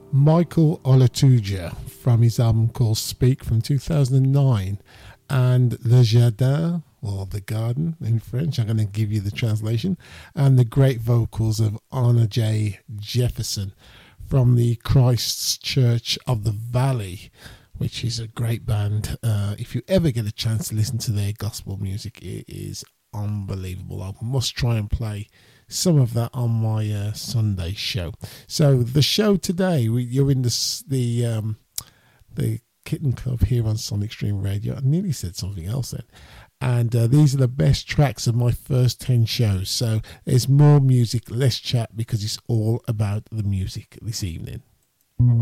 Michael Olatuja from his album called Speak from 2009, and Le Jardin, or The Garden in French. I'm going to give you the translation, and the great vocals of Anna J. Jefferson from the Christ's Church of the Valley, which is a great band. If you ever get a chance to listen to their gospel music, it is unbelievable. I must try and play some of that on my Sunday show. So the show today, you're in the Kitten Club here on Sonic Stream Radio. I nearly said something else then. And these are the best tracks of my first 10 shows. So there's more music, less chat, because it's all about the music this evening.